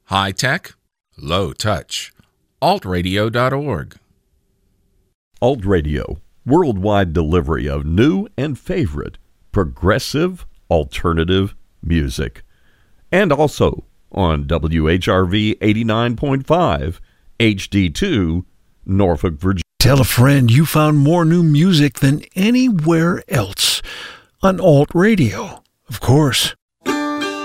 High tech, low touch. altradio.org. Alt Radio, worldwide delivery of new and favorite progressive alternative music. And also on WHRV 89.5 HD2, Norfolk, Virginia. Tell a friend you found more new music than anywhere else on Alt Radio. Of course,